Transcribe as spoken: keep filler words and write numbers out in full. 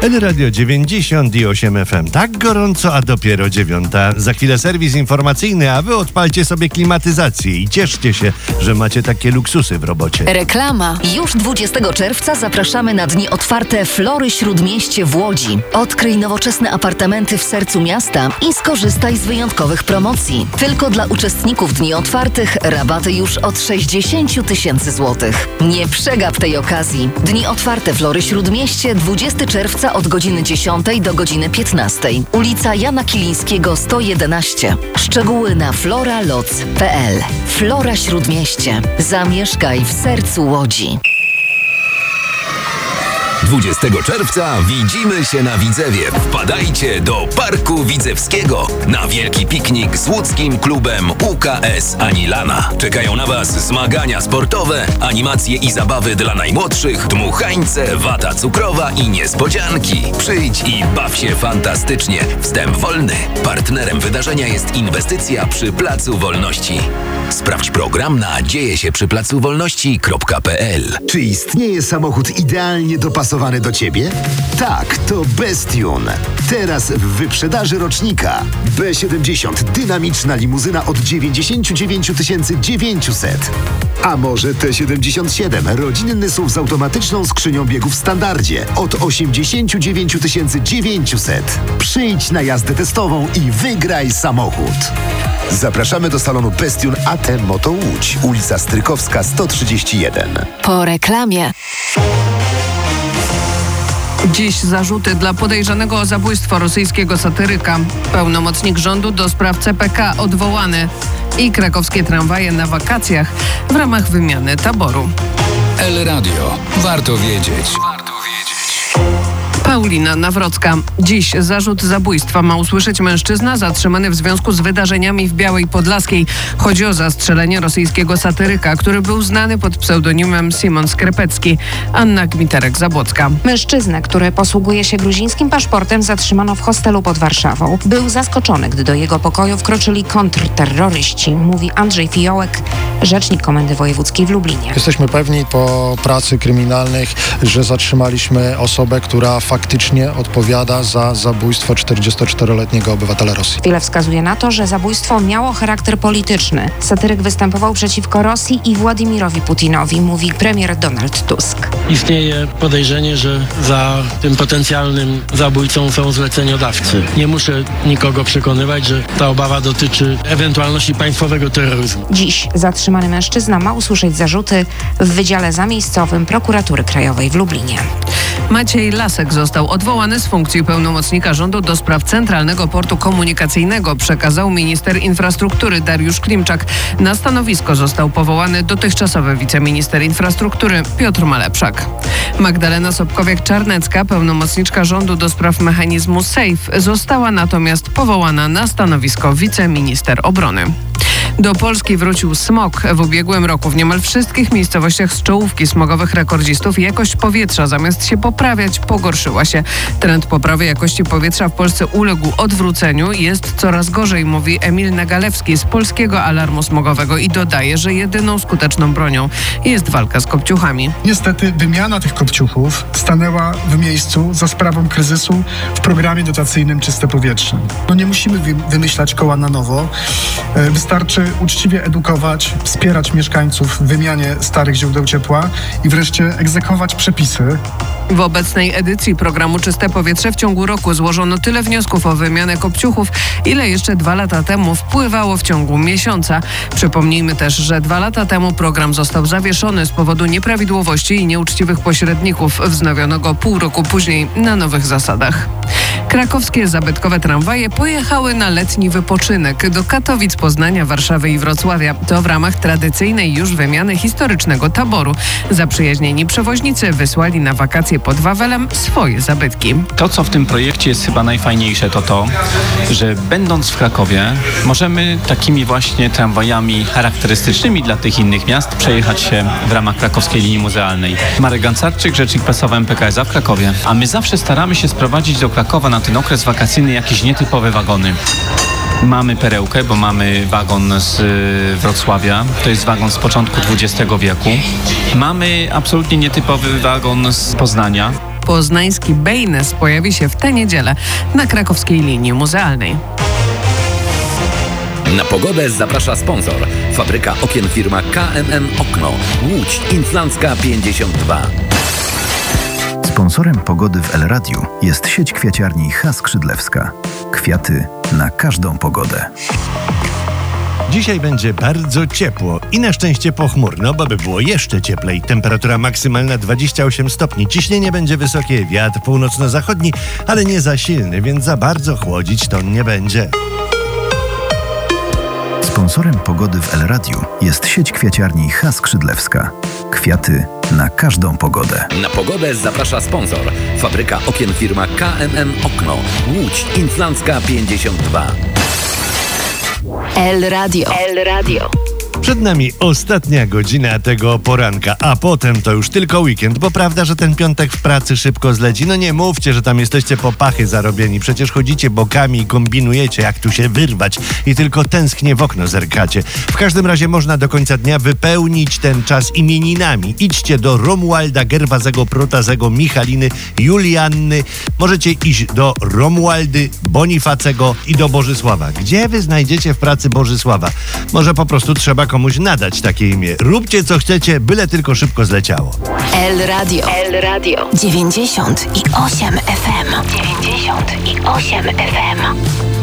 L Radio dziewięćdziesiąt osiem F M. Tak gorąco, a dopiero dziewiąta. Za chwilę serwis informacyjny, a wy odpalcie sobie klimatyzację i cieszcie się, że macie takie luksusy w robocie. Reklama. Już dwudziestego czerwca zapraszamy na dni otwarte Flory Śródmieście w Łodzi. Odkryj nowoczesne apartamenty w sercu miasta i skorzystaj z wyjątkowych promocji. Tylko dla uczestników dni otwartych rabaty już od sześćdziesiąt tysięcy złotych. Nie przegap tej okazji. Dni otwarte Flory Śródmieście dwudziestego czerwca od godziny dziesiątej do godziny piętnastej. Ulica Jana Kilińskiego sto jedenaście. Szczegóły na floraloc kropka p l. Flora Śródmieście. Zamieszkaj w sercu Łodzi. dwudziestego czerwca widzimy się na Widzewie. Wpadajcie do Parku Widzewskiego na wielki piknik z łódzkim klubem U K S Anilana. Czekają na Was zmagania sportowe, animacje i zabawy dla najmłodszych, dmuchańce, wata cukrowa i niespodzianki. Przyjdź i baw się fantastycznie. Wstęp wolny. Partnerem wydarzenia jest inwestycja przy Placu Wolności. Sprawdź program na dzieje się przy placu wolności kropka p l. Czy istnieje samochód idealnie dopasowany do Ciebie? Tak, to Bestune. Teraz w wyprzedaży rocznika. B siedemdziesiąt. Dynamiczna limuzyna od dziewięćdziesiąt dziewięć tysięcy dziewięćset. A może T siedemdziesiąt siedem. Rodzinny S U V z automatyczną skrzynią biegów w standardzie od osiemdziesiąt dziewięć tysięcy dziewięćset. Przyjdź na jazdę testową i wygraj samochód. Zapraszamy do salonu Bestune A T Moto Łódź, ulica Strykowska sto trzydzieści jeden. Po reklamie. Dziś zarzuty dla podejrzanego o zabójstwo rosyjskiego satyryka. Pełnomocnik rządu do spraw C P K odwołany. I krakowskie tramwaje na wakacjach w ramach wymiany taboru. L Radio. Warto wiedzieć. Paulina Nawrocka. Dziś zarzut zabójstwa ma usłyszeć mężczyzna zatrzymany w związku z wydarzeniami w Białej Podlaskiej. Chodzi o zastrzelenie rosyjskiego satyryka, który był znany pod pseudonimem Simon Skrepecki. Anna Gmiterek-Zabłocka. Mężczyznę, który posługuje się gruzińskim paszportem, zatrzymano w hostelu pod Warszawą. Był zaskoczony, gdy do jego pokoju wkroczyli kontrterroryści, mówi Andrzej Fiołek, rzecznik Komendy Wojewódzkiej w Lublinie. Jesteśmy pewni po pracy kryminalnych, że zatrzymaliśmy osobę, która faktycznie odpowiada za zabójstwo czterdziestoczteroletniego obywatela Rosji. Wiele wskazuje na to, że zabójstwo miało charakter polityczny. Satyryk występował przeciwko Rosji i Władimirowi Putinowi, mówi premier Donald Tusk. Istnieje podejrzenie, że za tym potencjalnym zabójcą są zleceniodawcy. Nie muszę nikogo przekonywać, że ta obawa dotyczy ewentualności państwowego terroryzmu. Dziś zatrzymany mężczyzna ma usłyszeć zarzuty w Wydziale Zamiejscowym Prokuratury Krajowej w Lublinie. Maciej Lasek został odwołany z funkcji pełnomocnika rządu do spraw Centralnego Portu Komunikacyjnego, przekazał minister infrastruktury Dariusz Klimczak. Na stanowisko został powołany dotychczasowy wiceminister infrastruktury Piotr Malepszak. Magdalena Sobkowiak-Czarnecka, pełnomocniczka rządu do spraw mechanizmu SAFE, została natomiast powołana na stanowisko wiceminister obrony. Do Polski wrócił smog. W ubiegłym roku w niemal wszystkich miejscowościach z czołówki smogowych rekordzistów jakość powietrza zamiast się poprawiać, pogorszyła się. Trend poprawy jakości powietrza w Polsce uległ odwróceniu. Jest coraz gorzej, mówi Emil Nagalewski z Polskiego Alarmu Smogowego i dodaje, że jedyną skuteczną bronią jest walka z kopciuchami. Niestety wymiana tych kopciuchów stanęła w miejscu za sprawą kryzysu w programie dotacyjnym Czyste Powietrze. No nie musimy wymyślać koła na nowo. Wystarczy uczciwie edukować, wspierać mieszkańców w wymianie starych źródeł ciepła i wreszcie egzekwować przepisy. W obecnej edycji programu Czyste Powietrze w ciągu roku złożono tyle wniosków o wymianę kopciuchów, ile jeszcze dwa lata temu wpływało w ciągu miesiąca. Przypomnijmy też, że dwa lata temu program został zawieszony z powodu nieprawidłowości i nieuczciwych pośredników. Wznowiono go pół roku później na nowych zasadach. Krakowskie zabytkowe tramwaje pojechały na letni wypoczynek do Katowic, Poznania, Warszawy i Wrocławia. To w ramach tradycyjnej już wymiany historycznego taboru. Zaprzyjaźnieni przewoźnicy wysłali na wakacje pod Wawelem swoje zabytki. To, co w tym projekcie jest chyba najfajniejsze, to to, że będąc w Krakowie możemy takimi właśnie tramwajami charakterystycznymi dla tych innych miast przejechać się w ramach krakowskiej linii muzealnej. Marek Gancarczyk, rzecznik prasowy M P K S a w Krakowie. A my zawsze staramy się sprowadzić do Krakowa na ten okres wakacyjny jakieś nietypowe wagony. Mamy perełkę, bo mamy wagon z Wrocławia. To jest wagon z początku dwudziestego wieku. Mamy absolutnie nietypowy wagon z Poznania. poznański Bejnes pojawi się w tę niedzielę na krakowskiej linii muzealnej. Na pogodę zaprasza sponsor. Fabryka okien firma K M M Okno. Łódź Inflancka pięćdziesiąt dwa. Sponsorem pogody w El Radiu jest sieć kwiaciarni H. Skrzydlewska. Kwiaty na każdą pogodę. Dzisiaj będzie bardzo ciepło i na szczęście pochmurno, bo by było jeszcze cieplej. Temperatura maksymalna dwadzieścia osiem stopni. Ciśnienie będzie wysokie, wiatr północno-zachodni, ale nie za silny, więc za bardzo chłodzić to nie będzie. Sponsorem pogody w El Radiu jest sieć kwiaciarni H. Skrzydlewska. Kwiaty na każdą pogodę. Na pogodę zaprasza sponsor. Fabryka okien firma K M M Okno. Łódź Inflancka pięćdziesiąt dwa. El Radio. El Radio. Przed nami ostatnia godzina tego poranka, a potem to już tylko weekend, bo prawda, że ten piątek w pracy szybko zleci? No nie mówcie, że tam jesteście po pachy zarobieni, przecież chodzicie bokami i kombinujecie, jak tu się wyrwać i tylko tęsknie w okno zerkacie. W każdym razie można do końca dnia wypełnić ten czas imieninami. Idźcie do Romualda, Gerwazego, Protazego, Michaliny, Julianny. Możecie iść do Romualdy, Bonifacego i do Bożysława. Gdzie wy znajdziecie w pracy Bożysława? Może po prostu trzeba komuś nadać takie imię. Róbcie co chcecie, byle tylko szybko zleciało. El Radio. El Radio. dziewięćdziesiąt i osiem F M. dziewięćdziesiąt i osiem F M.